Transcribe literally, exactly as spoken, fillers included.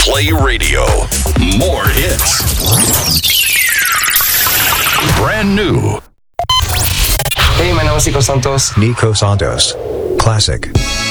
Play Radio. More hits. Brand new. Hey, my name is Nico Santos. Nico Santos. Classic.